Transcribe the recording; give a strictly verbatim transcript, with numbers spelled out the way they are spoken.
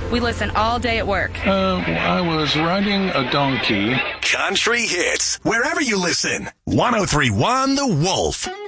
We listen all day at work. Uh, I was riding a donkey. Country hits, wherever you listen. one oh three point one The Wolf.